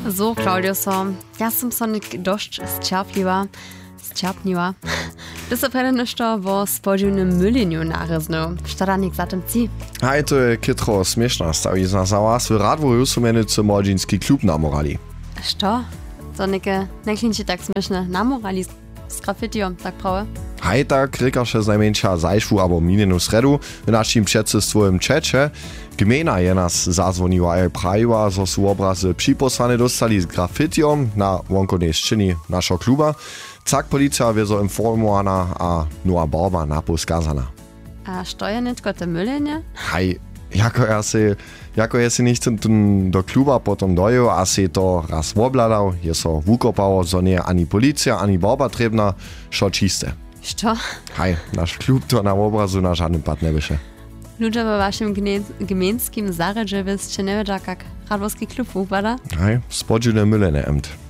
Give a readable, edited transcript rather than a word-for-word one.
So, Claudiuso, ja som sonik dość zčerpniła. Ty so prede nešto vo spodziwnym myleniu naryznu. Sztadanik zatem ci? Hej, to je kytro smieszna stawizna za was. W Radwoju są mianowicie młodzieński klub na morali. Što? To neklinči tak smieszne na morali z graffitiom, tak prawe? Hej, tak rykaše znajmniejsza zajszwu albo minioną sredu w naszym przedsystwowym czecze. Gmina je nas zadzwoniła i prawiła, że są obrazy przyposłane dostali z graffitiom na wonkonej szczyni naszego kluba. Tak policja wiezo informowana, a nowa barba naposkazana. A što je netko te mylenie? Hej, jako ja si nicht do kluba potom dojo, a si to raz obladał, je so wukopało, że nie ani policja, ani barba trebna, šo čiste. Što? Hej, nasz klub to na obrazu na żadnym pad nie wysze. Ludzie we waszym gmiejskim zaredzie wiesz, czy nie wiedział, jak radworski klub upada? Hej, spodziewne mylenie emt.